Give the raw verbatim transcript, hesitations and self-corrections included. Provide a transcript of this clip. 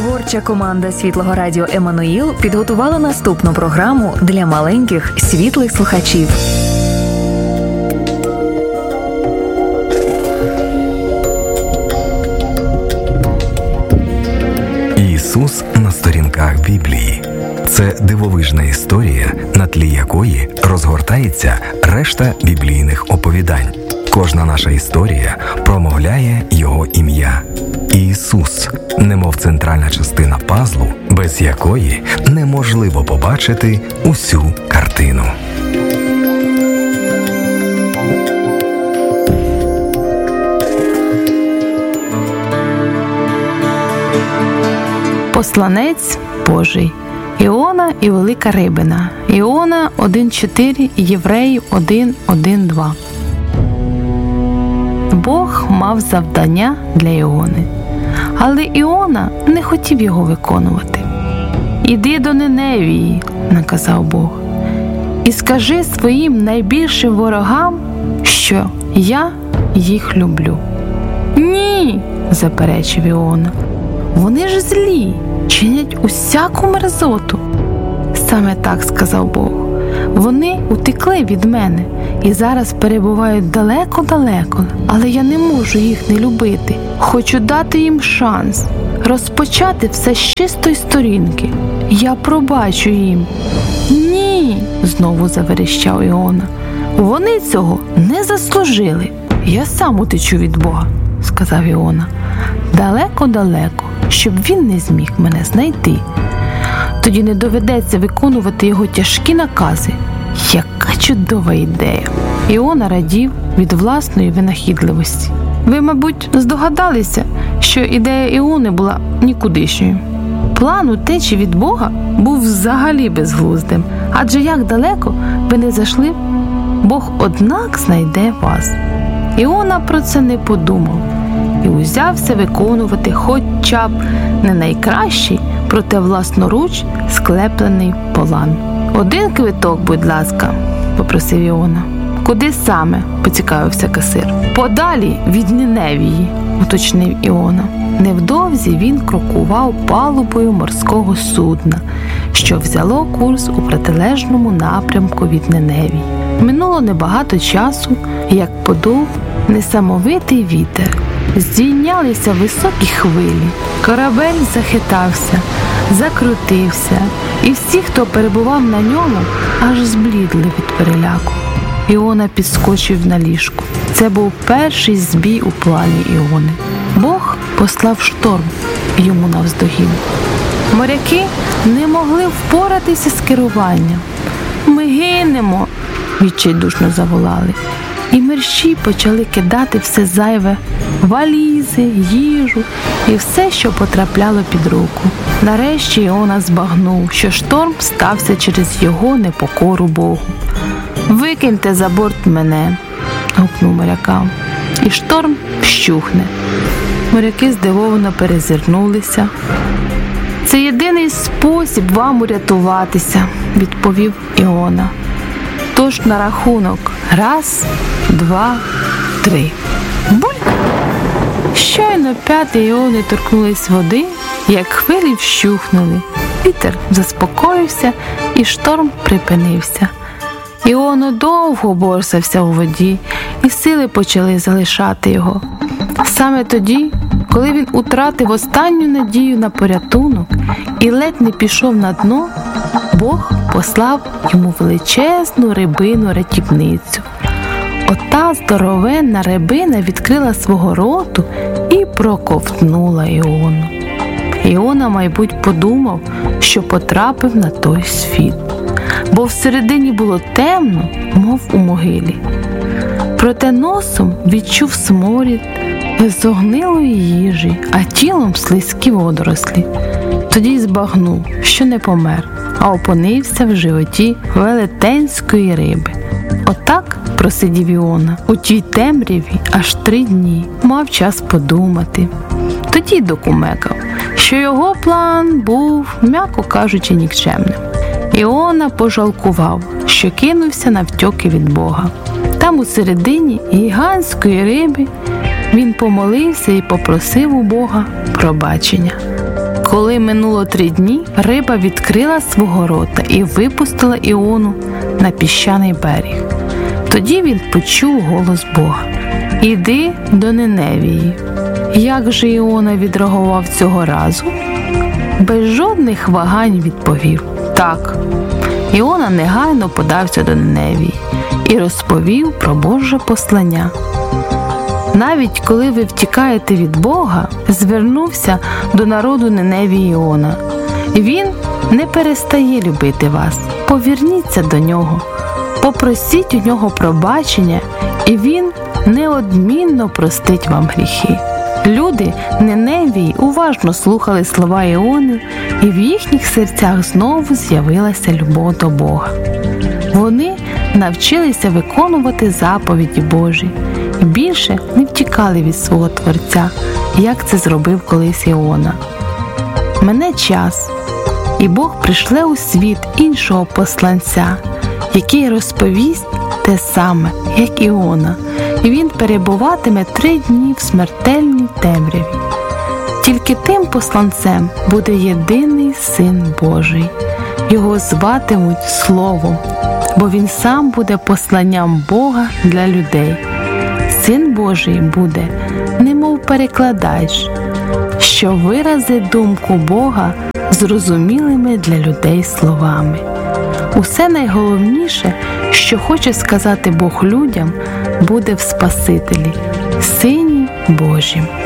Творча команда Світлого Радіо «Еммануїл» підготувала наступну програму для маленьких світлих слухачів. Ісус на сторінках Біблії. Це дивовижна історія, на тлі якої розгортається решта біблійних оповідань. Кожна наша історія промовляє Його ім'я. Ісус, немов центральна частина пазлу, без якої неможливо побачити усю картину. Посланець Божий. Іона і велика рибина. Іона один чотири і Євреїв один один два. Бог мав завдання для Іони, але Іона не хотів його виконувати. «Іди до Ниневії», – наказав Бог, «і скажи своїм найбільшим ворогам, що я їх люблю». «Ні», – заперечив Іона, «вони ж злі, чинять усяку мерзоту». Саме так сказав Бог. Вони утекли від мене і зараз перебувають далеко-далеко, але я не можу їх не любити. Хочу дати їм шанс, розпочати все з чистої сторінки. Я пробачу їм. «Ні», – знову заверещав Іона, «вони цього не заслужили. Я сам утечу від Бога», – сказав Іона, «далеко-далеко, щоб він не зміг мене знайти. Тоді не доведеться виконувати його тяжкі накази». Яка чудова ідея! Іона радів від власної винахідливості. Ви, мабуть, здогадалися, що ідея Іони була нікудишньою. План утечі від Бога був взагалі безглуздим, адже як далеко ви не зайшли, Бог однак знайде вас. Іона про це не подумав і узявся виконувати хоча б не найкращий, проте власноруч склеплений план. «Один квиток, будь ласка», – попросив Іона. «Куди саме?» – поцікавився касир. «Подалі від Ниневії», – уточнив Іона. Невдовзі він крокував палубою морського судна, що взяло курс у протилежному напрямку від Ниневії. Минуло небагато часу, як подув несамовитий вітер. Здійнялися високі хвилі, корабель захитався, закрутився, і всі, хто перебував на ньому, аж зблідли від переляку. Іона підскочив на ліжку. Це був перший збій у плані Іони. Бог послав шторм йому навздогін. Моряки не могли впоратися з керуванням. «Ми гинемо!» – відчайдушно заволали. І мерщій почали кидати все зайве – валізи, їжу і все, що потрапляло під руку. Нарешті Іона збагнув, що шторм стався через його непокору Богу. «Викиньте за борт мене!» – гукнув морякам. «І шторм вщухне». Моряки здивовано перезирнулися. «Це єдиний спосіб вам урятуватися», – відповів Іона. «Тож на рахунок. Раз, два, три». Буль! Щойно п'яти Іони торкнулись води, як хвилі вщухнули. Вітер заспокоївся і шторм припинився. Іона довго борсався у воді, і сили почали залишати його. Саме тоді, коли він утратив останню надію на порятунок і ледь не пішов на дно, Бог послав йому величезну рибину-рятівницю. Ота здоровенна рибина відкрила свого роту і проковтнула Іону. Іона, мабуть, подумав, що потрапив на той світ, бо всередині було темно, мов у могилі. Проте носом відчув сморід зогнилої їжі, а тілом слизькі водорослі. Тоді й збагнув, що не помер, а опинився в животі велетенської риби. Отак просидів Іона у тій темряві аж три дні, мав час подумати. Тоді докумекав, що його план був, м'яко кажучи, нікчемним. Іона пожалкував, що кинувся навтьоки від Бога. Там у середині гігантської риби він помолився і попросив у Бога пробачення. Коли минуло три дні, риба відкрила свого рота і випустила Іону на піщаний берег. Тоді він почув голос Бога: «Іди до Ниневії». Як же Іона відреагував цього разу? Без жодних вагань відповів: «Так». Іона негайно подався до Ниневії і розповів про Боже послання. Навіть коли ви втікаєте від Бога, звернувся до народу Ниневії Іона. Він не перестає любити вас. Поверніться до нього, попросіть у нього пробачення, і він неодмінно простить вам гріхи. Люди Ниневії уважно слухали слова Іони, і в їхніх серцях знову з'явилася любов до Бога. Вони навчилися виконувати заповіді Божі і більше не втікали від свого Творця, як це зробив колись Іона. Мине час, і Бог пришле у світ іншого посланця, який розповість те саме, як Іона, і він перебуватиме три дні в смертельній темряві. Тільки тим посланцем буде єдиний Син Божий. Його зватимуть Словом, бо він сам буде посланням Бога для людей. Син Божий буде, немов перекладач, що виразить думку Бога зрозумілими для людей словами. Усе найголовніше, що хоче сказати Бог людям, буде в Спасителі, Сині Божім.